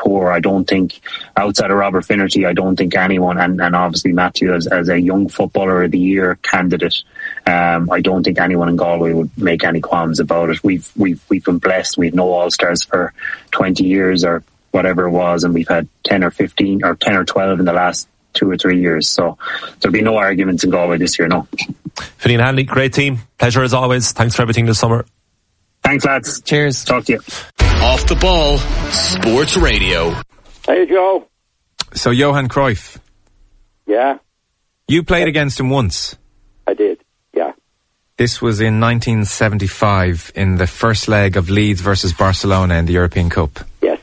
core. I don't think, outside of Robert Finnerty, I don't think anyone, and obviously Matthew as a young footballer of the year candidate, I don't think anyone in Galway would make any qualms about it. We've been blessed. We've no All-Stars for 20 years or whatever it was, and we've had 10 or 15 or 10 or 12 in the last 2 or 3 years. So there'll be no arguments in Galway this year, no. Finnean Hanley, great team. Pleasure as always. Thanks for everything this summer. Thanks, lads. Cheers. Talk to you. Off the Ball, Sports Radio. Hey, Joe. So, Johan Cruyff. Yeah. You played against him once. I did, yeah. This was in 1975 in the first leg of Leeds versus Barcelona in the European Cup. Yes.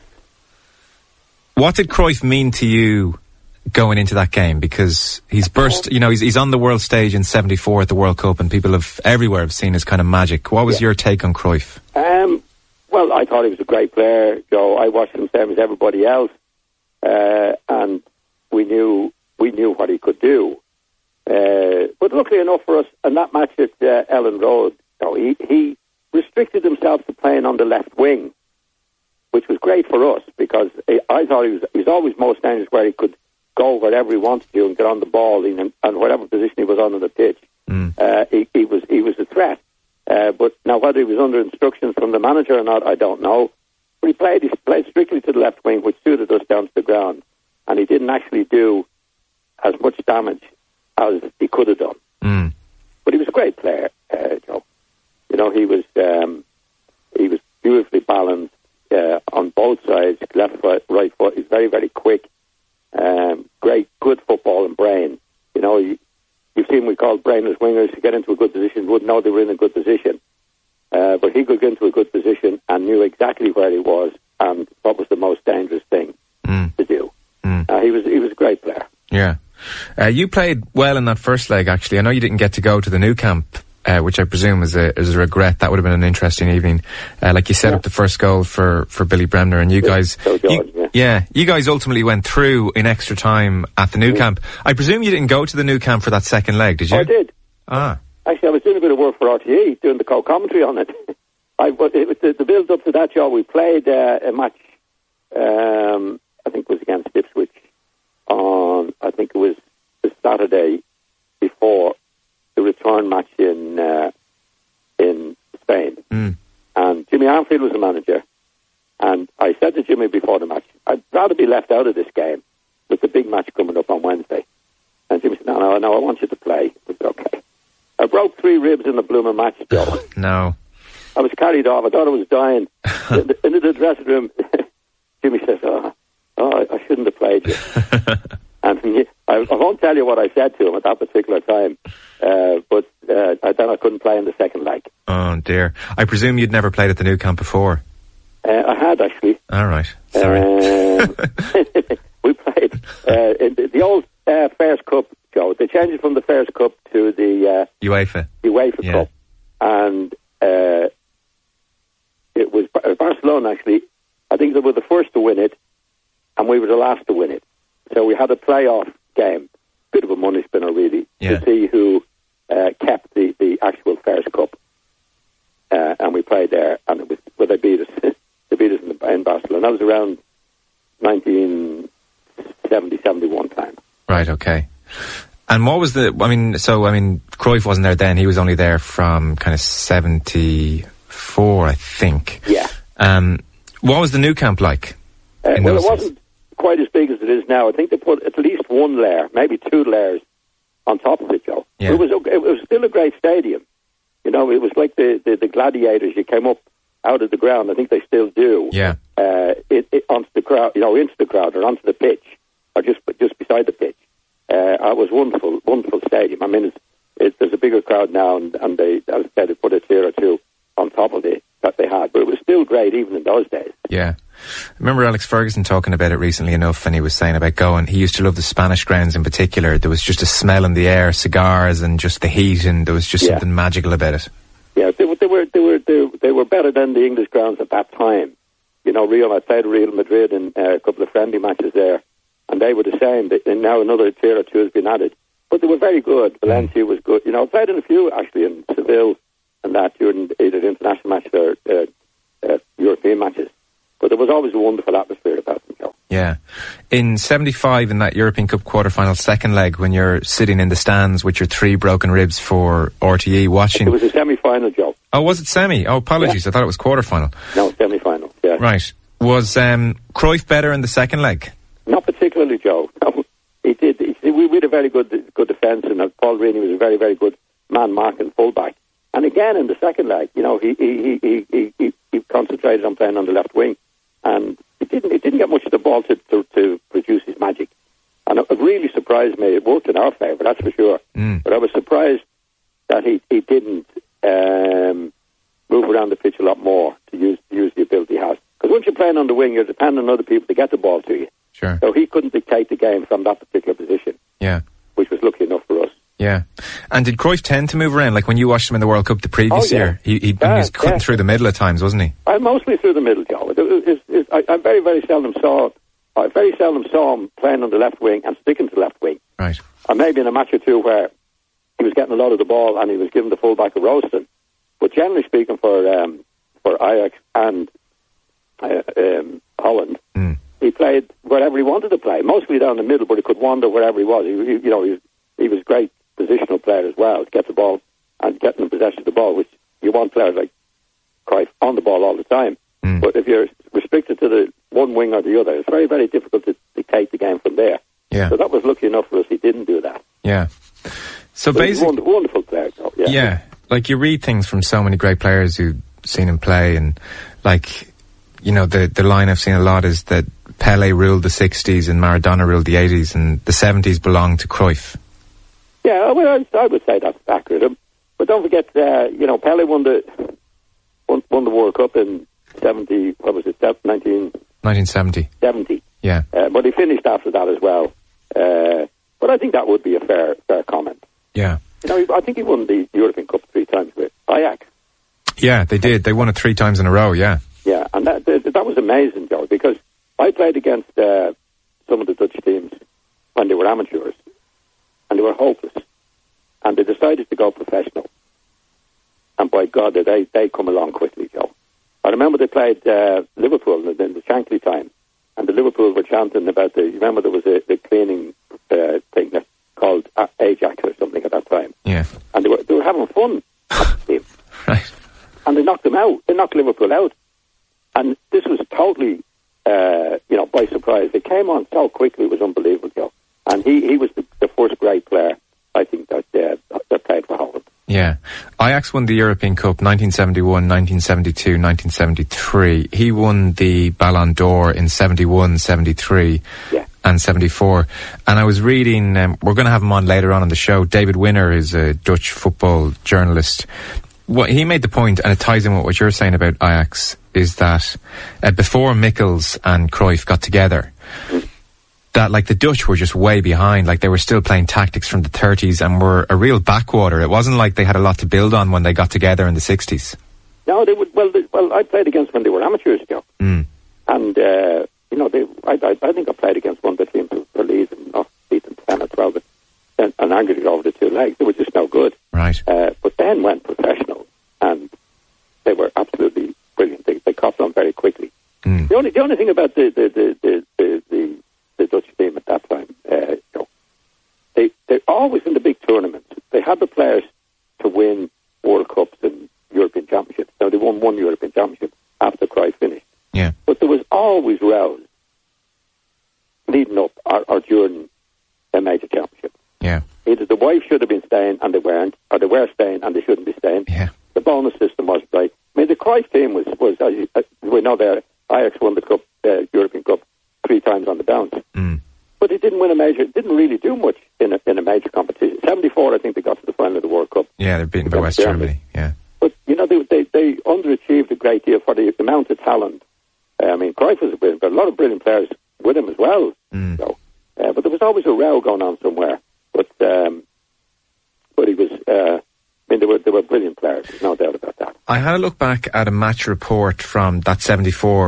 What did Cruyff mean to you going into that game? Because he's burst, he's on the world stage in 74 at the World Cup, and people everywhere have seen his kind of magic. What was your take on Cruyff? Well, I thought he was a great player, Joe. I watched him same as everybody else, and we knew what he could do. But luckily enough for us, in that match at Ellen Road, he restricted himself to playing on the left wing, which was great for us, because I thought he was always most dangerous where he could go wherever he wanted to and get on the ball and whatever position he was on the pitch. He was a threat. But now whether he was under instructions from the manager or not, I don't know. But he played strictly to the left wing, which suited us down to the ground, and he didn't actually do as much damage as he could have done. But he was a great player, Joe. He was beautifully balanced on both sides, left foot, right foot. He's very, very quick. Good football and brain. You've seen we call brainless wingers to get into a good position, wouldn't know they were in a good position. But he could get into a good position and knew exactly where he was and what was the most dangerous thing to do. He was a great player. Yeah. You played well in that first leg, actually. I know you didn't get to go to the Nou Camp, which I presume is a regret. That would have been an interesting evening. Like you set up the first goal for Billy Bremner, and you guys... you guys ultimately went through in extra time at the Nou Camp. I presume you didn't go to the Nou Camp for that second leg, did you? I did. Actually, I was doing a bit of work for RTE, doing the co-commentary on it. The build-up to that job, we played a match, I think it was against Ipswich, on, I think it was the Saturday before the return match in Spain. And Jimmy Armfield was the manager. And I said to Jimmy before the match, I'd rather be left out of this game with the big match coming up on Wednesday. And Jimmy said, no, I want you to play. I said, okay. I broke 3 ribs in the blooming match, Joe. No. I was carried off. I thought I was dying. In the dressing room, Jimmy says, I shouldn't have played you. And I won't tell you what I said to him at that particular time, but then I couldn't play in the second leg. Oh, dear. I presume you'd never played at the Nou Camp before? I had, actually. All right. Sorry. We played in the old Fairs Cup, Joe. They changed it from the Fairs Cup to the UEFA Cup. And it was Barcelona, actually. I think they were the first to win it, and we were the last to win it. So we had a playoff game. Bit of a money spinner, really, to see who kept the actual Fairs Cup. And we played there, and it was, well, they beat us. They beat us in Barcelona. That was around 1970, 71 time. Right, okay. And what was Cruyff wasn't there then. He was only there from kind of 74, I think. Yeah. What was the Nou Camp like? It wasn't quite as big as it is now. I think they put at least 1 layer, maybe 2 layers on top of it, Joe. Yeah. It was still a great stadium. It was like the gladiators. You came up out of the ground. I think they still do. Yeah. Onto the crowd, into the crowd or onto the pitch, or just beside the pitch. It was wonderful stadium. I mean, there's a bigger crowd now, and they, as I said, they put a tier or 2 on top of it that they had, but it was still great even in those days. Yeah. I remember Alex Ferguson talking about it recently enough, and he was saying about going, he used to love the Spanish grounds in particular. There was just a smell in the air, cigars and just the heat, and there was just something magical about it. Yeah, they were better than the English grounds at that time. I played Real Madrid in a couple of friendly matches there, and they were the same. And now another tier or 2 has been added. But they were very good. Valencia was good. I played in a few, actually, in Seville and that during either international matches or European matches. But there was always a wonderful atmosphere about them, Joe. Yeah. In 75, in that European Cup quarter-final second leg, when you're sitting in the stands with your 3 broken ribs for RTE watching... It was a semi-final, Joe. Oh, was it semi? Oh, apologies. Yeah. I thought it was quarter-final. No, semi-final, yeah. Right. Was Cruyff better in the second leg? Not particularly, Joe. No, he did. We had a very good defence, and Paul Reaney was a very, very good man-marking full-back. And again, in the second leg, you know, he concentrated on playing on the left wing, and he didn't get much of the ball to produce his magic. And it really surprised me. It worked in our favour, that's for sure. But I was surprised that he didn't move around the pitch a lot more to use the ability he has. Because once you're playing on the wing, you're depending on other people to get the ball to you. Sure. So he couldn't dictate the game from that particular position. Yeah. Which was lucky enough for us. Yeah. And did Cruyff tend to move around? Like when you watched him in the World Cup the previous year, he was cutting through the middle at times, wasn't he? Mostly through the middle, Joe. I very seldom saw him playing on the left wing and sticking to the left wing. Right. And maybe in a match or two where he was getting a lot of the ball and he was giving the fullback a roasting. But generally speaking, for Ajax and Holland, he played wherever he wanted to play, mostly down the middle, but he could wander wherever he was. He was a great positional player as well, to get the ball and getting in possession of the ball, which you want players like Cruyff on the ball all the time. But if you're restricted to the one wing or the other, it's very, very difficult to dictate the game from there. Yeah. So that was lucky enough for us. He didn't do that. Yeah. So basically, wonderful player, though. Yeah. Yeah. Like you read things from so many great players who've seen him play, and like, you know, the line I've seen a lot is that Pele ruled the 60s and Maradona ruled the 80s, and the 70s belonged to Cruyff. Yeah, well, I would say that's accurate. But don't forget, Pele won the World Cup in 1970. 70. Yeah. But he finished after that as well. But I think that would be a fair comment. Yeah. You know, I think he won the European Cup 3 times with Ajax. Yeah, they did. They won it 3 times in a row, yeah. Yeah, and that was amazing, Joe, because I played against some of the Dutch teams when they were amateurs, and they were hopeless. And they decided to go professional. And by God, they come along quickly, Joe. I remember they played Liverpool in the Shankly time, and the Liverpool were chanting about you remember there was the cleaning thing that called Ajax or something at that time. Yeah. And they were having fun at the team. Right. And they knocked them out. They knocked Liverpool out. And this was totally, by surprise. They came on so quickly, it was unbelievable, Joe. And he was the first great player, I think, that played for Holland. Yeah. Ajax won the European Cup 1971, 1972, 1973. He won the Ballon d'Or in 71, 73 and 74. And I was reading, we're going to have him on later on in the show, David Winner is a Dutch football journalist. What he made the point, and it ties in with what you're saying about Ajax, is that before Mikkels and Cruyff got together, that like the Dutch were just way behind. Like they were still playing tactics from the 30s and were a real backwater. It wasn't like they had a lot to build on when they got together in the 60s. No, they would. Well, I played against when they were amateurs, Joe. And I think I played against one of the teams for Leeds and not beaten 10 or 12 and argued it over the 2 legs. They were just no good. Right. But then went professional, and they were absolutely brilliant. They caught on very quickly. The only thing about the Dutch team at that time, they're always in the big tournaments. They had the players to win World Cups and European Championships. Now, they won 1 European Championship after Cruyff finished. Yeah. But there was always rows leading up or during a major championship. Yeah. Either the wife should have been staying and they weren't, or they were staying and they shouldn't be staying. Yeah. The bonus system wasn't right. I mean, the Cruyff team was we know there, Ajax won the Cup, European Cup 3 times on the bounce. But it didn't win a major, didn't really do much in a major competition. 74, I think they got to the final of the World Cup. Yeah, they're beaten by West Germany. Yeah. But, they underachieved a great deal for the amount of talent. I mean, Cruyff was but a lot of brilliant players with him as well. So, but there was always a row going on somewhere. But he was, they were brilliant players, there's no doubt about that. I had a look back at a match report from that 74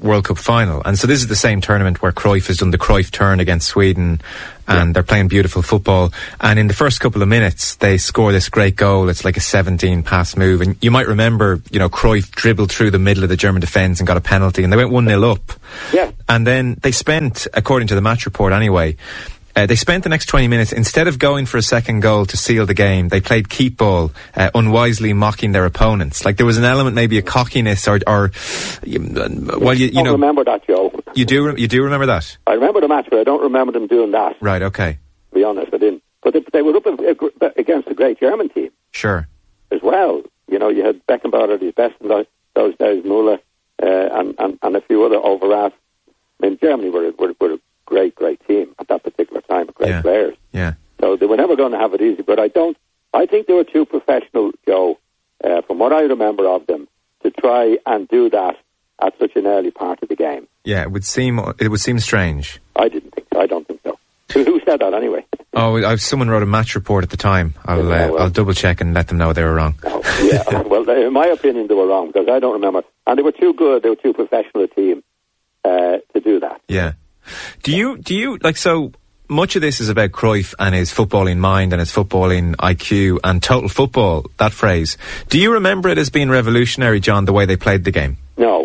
World Cup final. And so this is the same tournament where Cruyff has done the Cruyff turn against Sweden, and they're playing beautiful football. And in the first couple of minutes, they score this great goal. It's like a 17-pass move. And you might remember, Cruyff dribbled through the middle of the German defence and got a penalty, and they went 1-0 up. Yeah. And then they spent, according to the match report anyway, they spent the next 20 minutes, instead of going for a second goal to seal the game, they played keep ball, unwisely mocking their opponents. Like there was an element, maybe a cockiness, or you know. Remember that, Joe? You do remember that? I remember the match, but I don't remember them doing that. Right. Okay. To be honest, I didn't. But they were up against a great German team. Sure. As well, you had Beckenbauer at his best in those days, Müller, and a few other Overath. I mean, Germany were a great team at that particular time, great players. Yeah. So they were never going to have it easy. But I think they were too professional, Joe, from what I remember of them, to try and do that at such an early part of the game. Yeah, it would seem strange. I didn't think so. I don't think so. Who said that anyway? Oh, someone wrote a match report at the time. I'll double check and let them know they were wrong. Oh, yeah. Well, in my opinion, they were wrong because I don't remember. And they were too good. They were too professional a team to do that. Yeah. Do you like, so much of this is about Cruyff and his footballing mind and his footballing IQ and total football, that phrase. Do you remember it as being revolutionary, John, the way they played the game? No,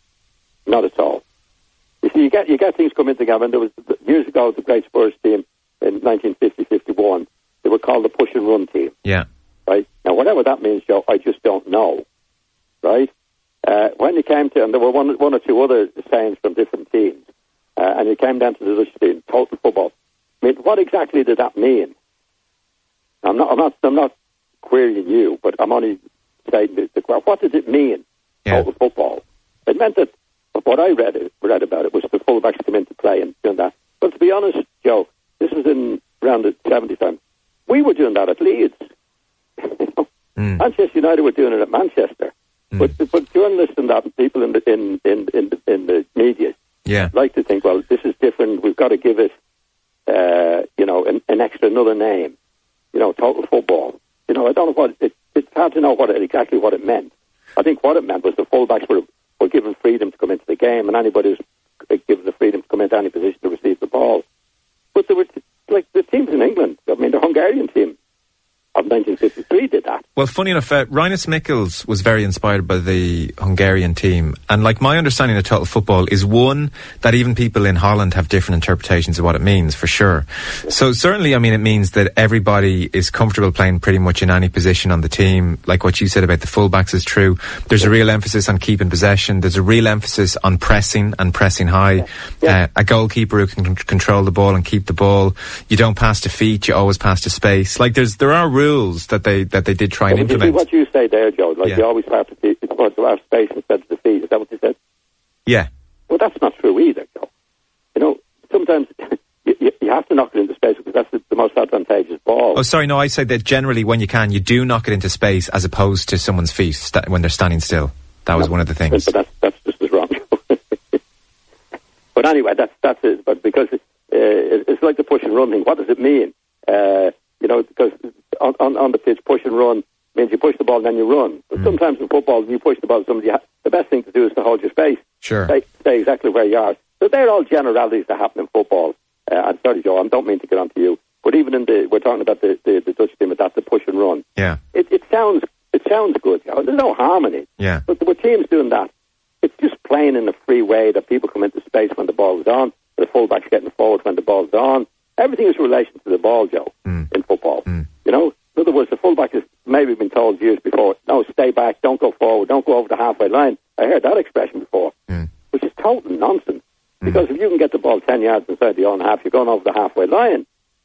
not at all. You see, you get things come into the game, and there was, years ago, the great Spurs team in 1950-51, they were called the push and run team. Yeah. Right? Now, whatever that means, Joe, I just don't know. Right? When you came to, and there were one or two other sayings from different teams, and you came down to the Dutch team, total football. I mean, what exactly did that mean? I'm not querying you, but I'm only saying what does it mean? Total football. It meant that what I read about it was the fullbacks come into play and doing that. But to be honest, Joe, this was in around the 70s time. We were doing that at Leeds. Manchester United were doing it at Manchester. But journalists and that, people in the media, like to think, well, this is different. We've got to give it, another name. Total football. I don't know what it's hard to know exactly what it meant. I think what it meant was the fullbacks were given freedom to come into the game, and anybody was given the freedom to come into any position to receive the ball. But there were like the teams in England. I mean, the Hungarian team of 1953 did that. Well, funny enough, Rinus Michels was very inspired by the Hungarian team, and like my understanding of total football is one that even people in Holland have different interpretations of what it means, for sure. So certainly, I mean, it means that everybody is comfortable playing pretty much in any position on the team. Like what you said about the fullbacks is true. There's a real emphasis on keeping possession. There's a real emphasis on pressing and pressing high. A goalkeeper who can control the ball and keep the ball. You don't pass to feet, you always pass to space. Like there are rules that they did try and implement. You see what you say there, Joe, like you always have to have space instead of the feet. Is that what you said? Yeah. Well, that's not true either, Joe. Sometimes you have to knock it into space because that's the most advantageous ball. Oh, sorry, no, I said that generally when you can, you do knock it into space as opposed to someone's feet when they're standing still. That was one of the things. But that's just as wrong. But anyway, that's it. But because it's like the push and run thing. What does it mean? Because on the pitch, push and run means you push the ball and then you run. But sometimes in football, when you push the ball to somebody, the best thing to do is to hold your space. Sure. Stay exactly where you are. So they're all generalities that happen in football. I'm sorry, Joe, I don't mean to get on to you. But even we're talking about the Dutch team, that's the push and run. Yeah. It sounds good, Joe. There's no harm in it. Yeah. But there were teams doing that. It's just playing in a free way that people come into space when the ball is on. The fullback's getting forward when the ball's on. Everything is in relation to the ball, Joe, in football. In other words, the fullback has maybe been told years before, no, stay back, don't go forward, don't go over the halfway line. I heard that expression before, which is total nonsense. Because if you can get the ball 10 yards inside the own half, you're going over the halfway line.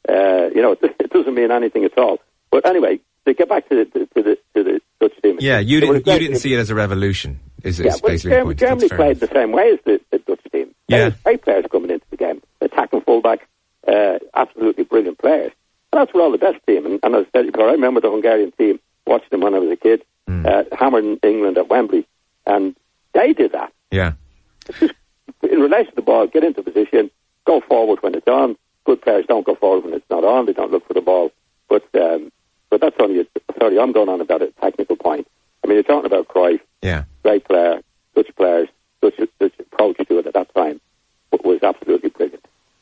It doesn't mean anything at all. But anyway, to get back to the Dutch team. Yeah, you didn't see it as a revolution, is basically the point. Germany played the same way as the Dutch team. Yeah. Great players coming into the game, attacking fullback, absolutely brilliant players. And that's what all the best team. And as I said before, I remember the Hungarian team, watched them when I was a kid, hammering England at Wembley, and they did that. Yeah. It's just, in relation to the ball, get into position, go forward when it's on. Good players don't go forward when it's not on. They don't look for the ball. But that's only sorry, I'm going on about a technical point. I mean, you're talking about Cruyff. Yeah. Great player, Dutch players, Dutch approach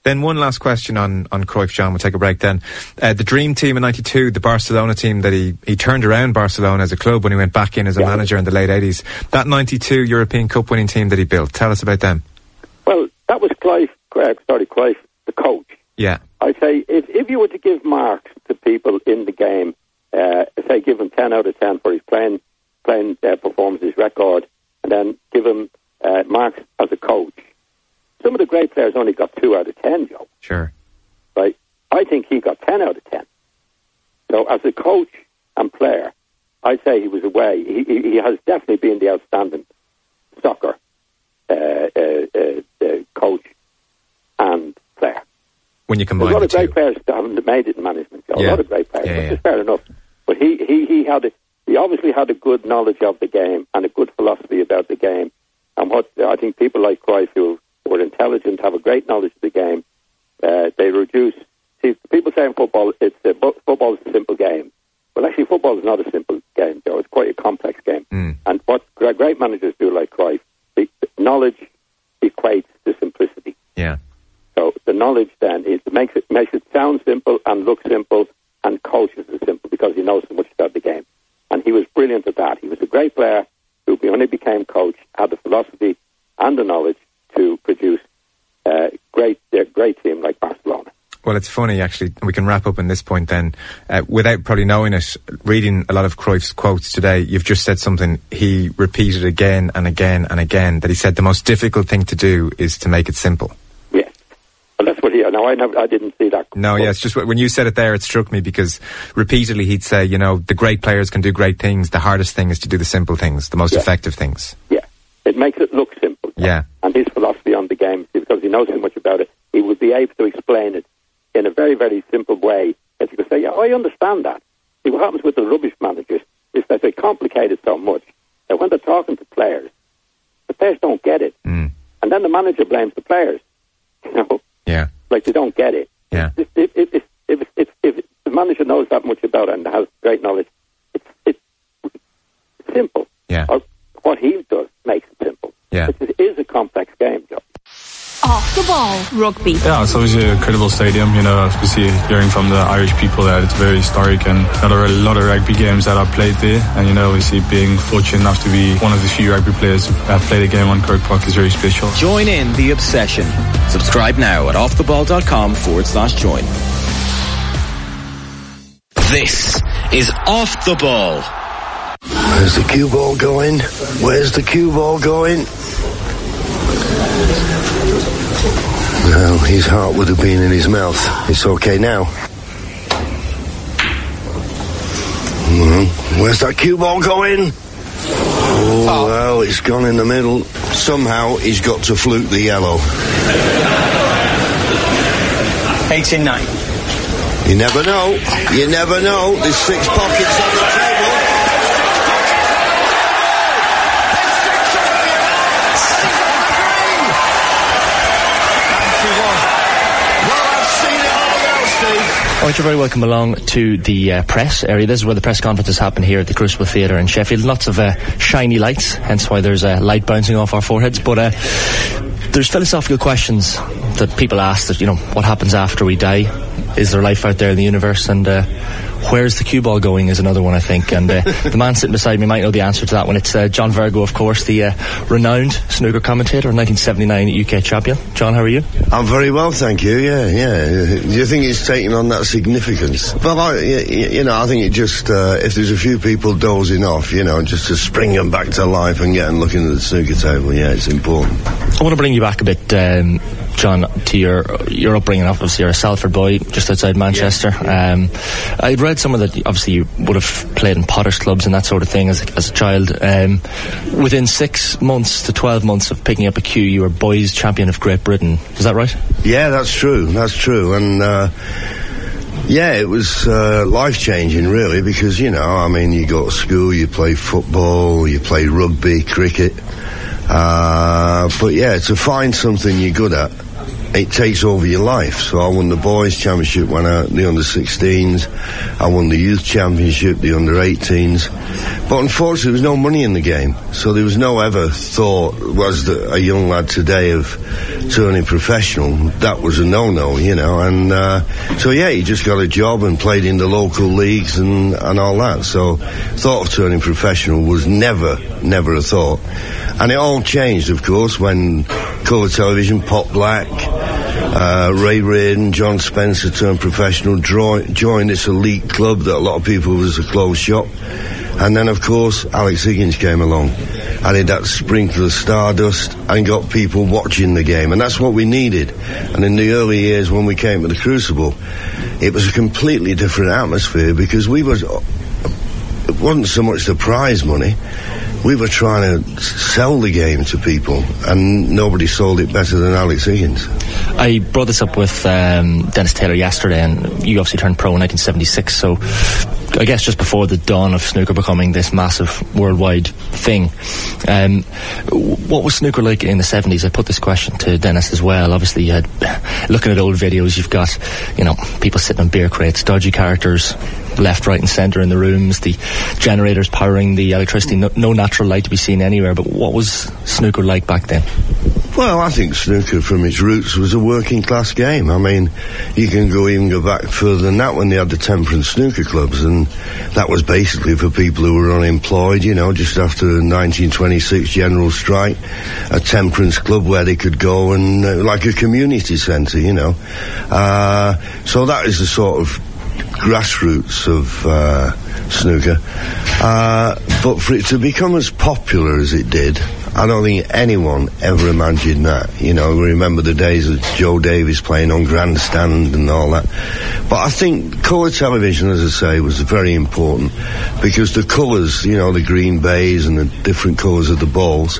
Then one last question on Cruyff, John. We'll take a break then. The dream team in 92, the Barcelona team that he turned around Barcelona as a club when he went back in as a manager in the late 80s. That 92 European Cup winning team that he built. Tell us about them. Well, that was Cruyff, the coach. Yeah. I'd say if you were to give marks to people in the game, say give him 10 out of 10 for his playing performance, his record, and then give him marks as a coach. Some of the great players only got 2 out of 10, Joe. Sure. Right? I think he got 10 out of 10. So as a coach and player, I'd say he was away. He has definitely been the outstanding soccer coach and player. When you combine a lot of great two. players that haven't made it in management, Joe. Yeah. A lot of great players, Yeah, which yeah. is fair enough. But he obviously had a good knowledge of the game and a good philosophy about the game. And what I think people like Cruyff, who were intelligent, have a great knowledge of the game. They reduce. See, people say in football, football is a simple game. Well, actually, football is not a simple game, Joe. It's quite a complex game. And what great managers do, like Cruyff, the knowledge equates to simplicity. Yeah. So the knowledge then makes it sound simple and look simple, and coaches it simple because he knows so much about the game. And he was brilliant at that. He was a great player who, when he became coach, had the philosophy and the knowledge to produce a great team like Barcelona. Well, it's funny, actually. We can wrap up on this point then. Without probably knowing it, reading a lot of Cruyff's quotes today, you've just said something he repeated again and again and again, that he said the most difficult thing to do is to make it simple. Yes. Well, that's what I didn't see that. No, yeah, it's just when you said it there, it struck me because repeatedly he'd say, the great players can do great things. The hardest thing is to do the simple things, the most effective things. Yeah. It makes it look simple. Yeah. And his philosophy on the game, because he knows so much about it, he would be able to explain it in a very, very simple way that you could say, yeah, I understand that. See, what happens with the rubbish managers is that they complicate it so much that when they're talking to players, the players don't get it. And then the manager blames the players. Yeah. Like they don't get it. Yeah. If the manager knows that much about it and has great knowledge, it's simple. Yeah. Or what he does makes it simple. Yeah. It is a complex game, Joe. Off the ball, rugby. Yeah, it's obviously a incredible stadium, especially hearing from the Irish people that it's very historic, and a lot of rugby games that I've played there, and obviously being fortunate enough to be one of the few rugby players who have played a game on Kirk Park is very special. Join in the obsession. Subscribe now at offtheball.com/join. This is Off the Ball. Where's the cue ball going? Where's the cue ball going? Well, his heart would have been in his mouth. It's okay now. Where's that cue ball going? Oh, well, it's gone in the middle. Somehow he's got to fluke the yellow. 8 in 9. You never know. You never know. There's 6 pockets on the table. Alright, you're very welcome along to the press area. This is where the press conferences happen here at the Crucible Theatre in Sheffield. Lots of shiny lights, hence why there's light bouncing off our foreheads. But there's philosophical questions that people ask that, what happens after we die? Is there life out there in the universe? And where's the cue ball going is another one, I think. And the man sitting beside me might know the answer to that one. It's John Virgo, of course, the renowned snooker commentator, 1979 UK champion. John, how are you? I'm very well, thank you. Yeah. Do you think it's taking on that significance? Well, I think it just, if there's a few people dozing off, just to spring them back to life and get them looking at the snooker table, it's important. I want to bring you back a bit, John, to your upbringing. Obviously, you're a Salford boy, just outside Manchester. Yeah. I'd read some of that. Obviously, you would have played in potters clubs and that sort of thing as a child. Within 6 months to 12 months of picking up a cue, you were boys champion of Great Britain. Is that right? Yeah, that's true. And it was life-changing, really, because, you go to school, you play football, you play rugby, cricket. But to find something you're good at it takes over your life. So I won the boys' championship when the under-16s. I won the youth championship, the under-18s. But unfortunately, there was no money in the game. So there was no ever thought, was that a young lad today of turning professional. That was a no-no, you know. And so, yeah, he just got a job and played in the local leagues and all that. So thought of turning professional was never a thought. And it all changed, of course, when colour television, Pop Black, Ray Reardon, John Spencer turned professional, joined this elite club that a lot of people was a closed shop. And then, of course, Alex Higgins came along, added that sprinkle of stardust and got people watching the game. And that's what we needed. And in the early years when we came to the Crucible, it was a completely different atmosphere because it wasn't so much the prize money. We were trying to sell the game to people, and nobody sold it better than Alex Higgins. I brought this up with Dennis Taylor yesterday, and you obviously turned pro in 1976, so I guess just before the dawn of snooker becoming this massive worldwide thing. What was snooker like in the 70s? I put this question to Dennis as well. Obviously, you had, looking at old videos, you've got, you know, people sitting on beer crates, dodgy characters left, right and centre in the rooms, the generators powering the electricity, no natural light to be seen anywhere. But what was snooker like back then? Well, I think snooker from its roots was a working class game. I mean, you can even go back further than that when they had the temperance snooker clubs, and that was basically for people who were unemployed, you know, just after the 1926 general strike, a temperance club where they could go and, like a community centre, you know. So that is the sort of grassroots of snooker. But for it to become as popular as it did, I don't think anyone ever imagined that. You know, we remember the days of Joe Davis playing on Grandstand and all that. But I think colour television, as I say, was very important because the colours, you know, the green bays and the different colours of the balls,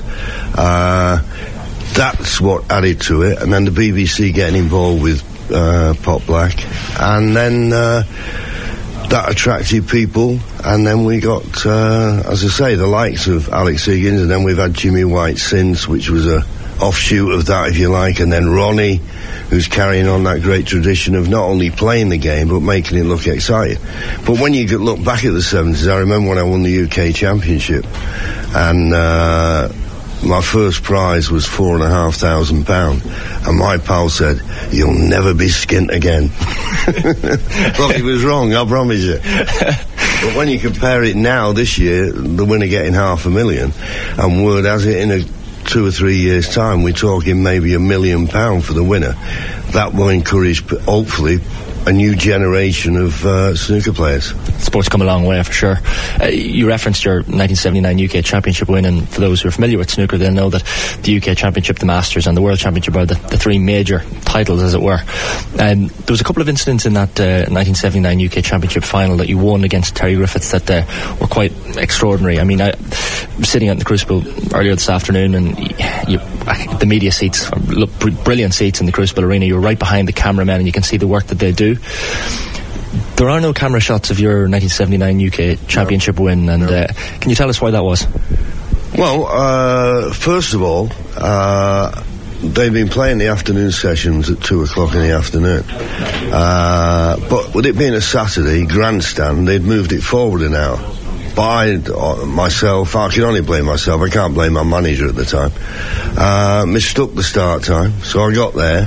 that's what added to it. And then the BBC getting involved with Pop Black, and then that attracted people, and then we got, as I say, the likes of Alex Higgins, and then we've had Jimmy White since, which was a offshoot of that, if you like, and then Ronnie, who's carrying on that great tradition of not only playing the game but making it look exciting. But when you look back at the 70s, I remember when I won the UK Championship, and my first prize was £4,500, and my pal said, "You'll never be skint again." Well, he was wrong, I promise you. But when you compare it now, this year, the winner getting £500,000, and word has it, in a 2 or 3 years' time, we're talking maybe £1 million for the winner. That will encourage, hopefully, a new generation of snooker players. Sport's come a long way, for sure. You referenced your 1979 UK Championship win, and for those who are familiar with snooker, they'll know that the UK Championship, the Masters and the World Championship are the three major titles, as it were. There was a couple of incidents in that 1979 UK Championship final that you won against Terry Griffiths that were quite extraordinary. I mean, I was sitting at the Crucible earlier this afternoon, and the media seats, brilliant seats in the Crucible Arena. You were right behind the cameramen, and you can see the work that they do. There are no camera shots of your 1979 UK Championship win, and can you tell us why that was? Well, first of all, they've been playing the afternoon sessions at 2 o'clock in the afternoon. But with it being a Saturday, Grandstand, they'd moved it forward an hour. But myself, I can only blame myself, I can't blame my manager at the time, mistook the start time, so I got there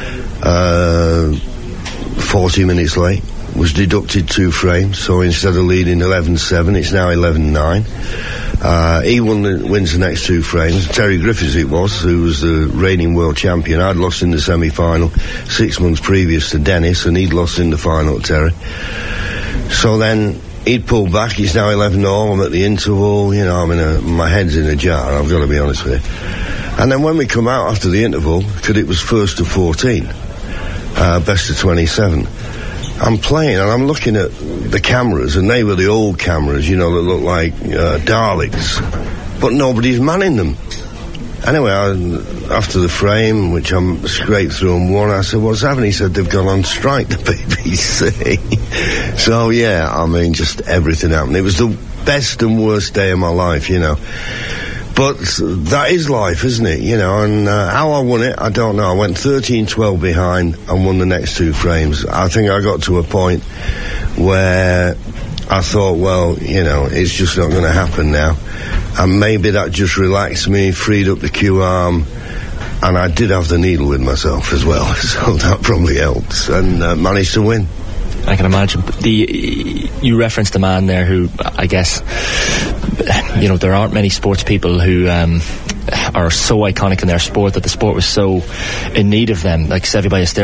40 minutes late, was deducted 2 frames, so instead of leading 11-7, it's now 11-9. He wins the next 2 frames. Terry Griffiths it was, who was the reigning world champion. I'd lost in the semi-final 6 months previous to Dennis, and he'd lost in the final to Terry. So then he'd pulled back, he's now 11-all, I'm at the interval, you know, my head's in a jar, I've got to be honest with you. And then when we come out after the interval, because it was first to 14, best of 27, I'm playing and I'm looking at the cameras, and they were the old cameras, you know, that look like Daleks, but nobody's manning them. Anyway, after the frame, which I'm scraped through and won, I said, "What's happening?" He said, "They've gone on strike, the BBC." So, yeah, I mean, just everything happened. It was the best and worst day of my life, you know. But that is life, isn't it? You know, and how I won it, I don't know. I went 13-12 behind and won the next 2 frames. I think I got to a point where I thought, well, you know, it's just not going to happen now. And maybe that just relaxed me, freed up the Q arm, and I did have the needle with myself as well, so that probably helped, and managed to win. I can imagine. You referenced a man there who, I guess, you know, there aren't many sports people who are so iconic in their sport, that the sport was so in need of them, like Seve Ballesteros.